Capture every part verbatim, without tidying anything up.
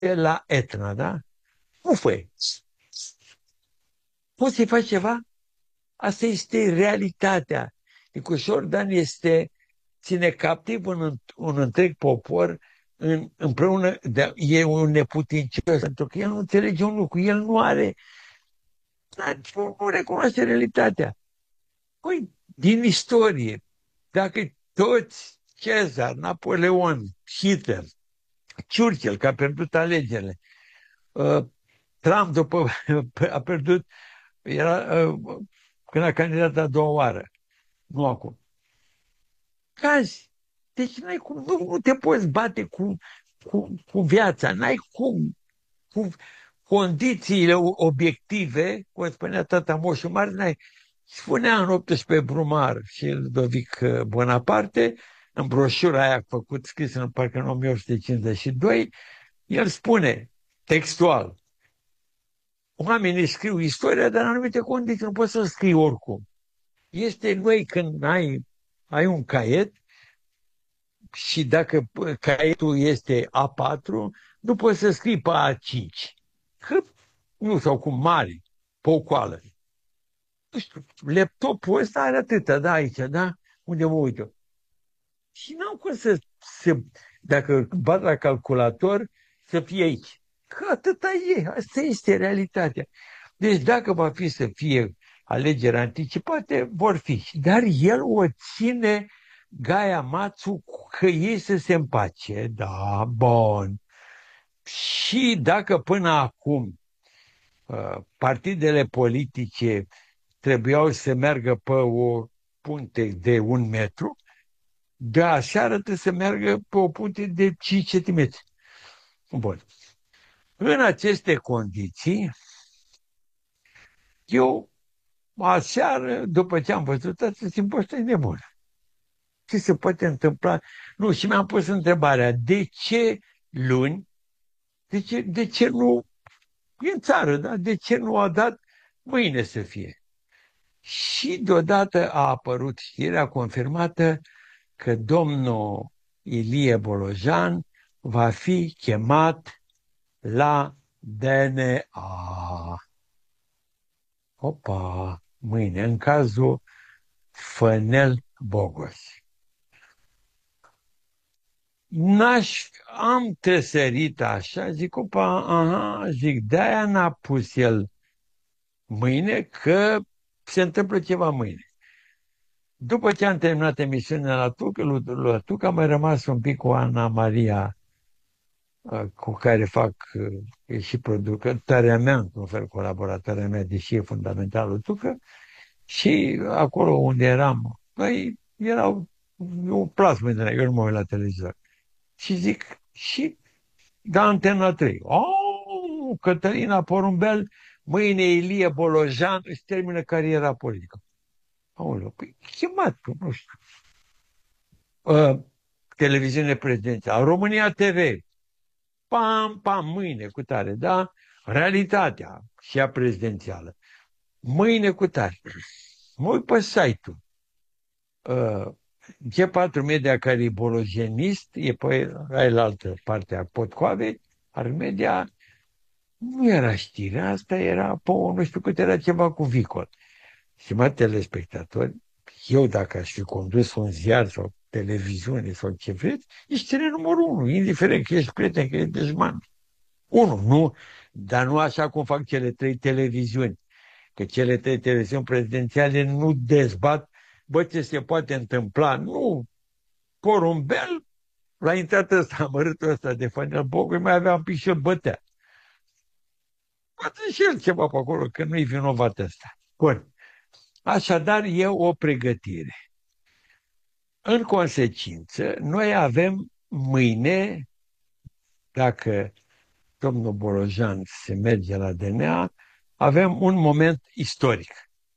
la Etna, da? Nu fă. Poți să-i faci ceva? Asta este realitatea. Nicușor Dan este, ține captiv un, un întreg popor în, împreună, de, e un neputincios, pentru că el nu înțelege un lucru, el nu are, nu, nu recunoaște realitatea. Păi, din istorie, dacă toți, Cezar, Napoleon, Hitler, Churchill, că a pierdut alegerile, uh, Trump după a pierdut, era uh, când a candidat a doua oară, nu acum. Cazi. Deci n-ai cum, nu, nu te poți bate cu, cu, cu viața, n-ai cum, cu condițiile obiective, cum spunea tata Moșu Mare, n-ai. Spunea în optsprezece Brumar și Ludovic Bonaparte, în broșura aia făcut, scris în parcă în o mie opt sute cincizeci și doi, el spune, textual, oamenii scriu istoria, dar în anumite condiții, nu poți să scrii oricum. Este noi când ai, ai un caiet și dacă caietul este A patru, nu poți să scrii pe A cinci. Că, nu, sau cu mari, pe o coală. Nu știu, laptopul ăsta are atâta, da, aici, da? Unde mă uit eu. Și n-au cum să, să, dacă bat la calculator, să fie aici. Că atâta e, asta este realitatea. Deci dacă va fi să fie alegeri anticipate, vor fi. Dar el o ține Gaia Mațu că ei să se împace. Da, bun. Și dacă până acum uh, partidele politice trebuiau să meargă pe o punte de un metru, de aseară trebuie să meargă pe o punte de cinci centimetri. Bun. În aceste condiții, eu aseară, după ce am văzut asta, simt ăsta e nebun. Ce se poate întâmpla? Nu, și mi-am pus întrebarea, de ce luni, de ce, de ce nu, e în țară, da? De ce nu a dat mâine să fie? Și deodată a apărut știrea confirmată că domnul Ilie Bolojan va fi chemat la D N A. Opa, mâine, în cazul Fănel Bogos. N-aș, am tresărit așa, zic, opa, aha, zic, de-aia n-a pus el mâine, că se întâmplă ceva mâine. După ce am terminat emisiunea la Tuc, la Tuc, am mai rămas un pic cu Ana Maria, cu care fac e și producătoarea mea, într-un fel colaboratoarea mea, deși e fundamentalul Tucă, și acolo unde eram, păi, erau o plasmă de eu nu mă uit la televizor. Și zic, și da, Antena trei. Oh, Cătălina Porumbel, mâine Ilie Bolojan își termină cariera politică. Aoleu, păi chemat, nu știu. Uh, televiziune prezidențială, România T V, pam, pam, mâine cu tare, da? Realitatea și a prezidențială. Mâine cu tare. Mă uit pe site-ul. Uh, G patru Media, care e bologenist, e pe altă parte a Potcoavei, Armedia, nu era știrea asta, era pe nu știu cât, era ceva cu vicol. Stimați telespectatori, eu dacă aș fi condus un ziar sau televiziune sau ce vreți, e știrea numărul unu, indiferent că ești prieten, că ești dușman. Unu, nu, dar nu așa cum fac cele trei televiziuni. Că cele trei televiziuni prezidențiale nu dezbat, bă, ce se poate întâmpla. Nu, porumbel, la intrat ăsta, amărâtul ăsta de Fănel Bogoi, mai avea un pic și îl bătea. Poate și el ceva pe acolo, că nu-i vinovat ăsta. Bun. Așadar, e o pregătire. În consecință, noi avem mâine, dacă domnul Bolojan se merge la D N A, avem un moment istoric.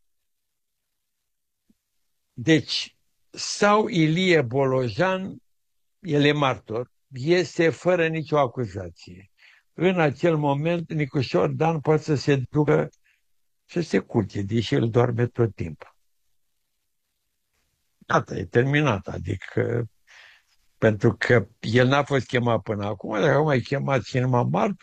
Deci, sau Ilie Bolojan, el e martor, iese fără nicio acuzație. În acel moment, Nicușor Dan poate să se ducă să se culce, deși el doarme tot timpul. Gata, e terminat, adică pentru că el n-a fost chemat până acum, dar acum e chemat și numai martor.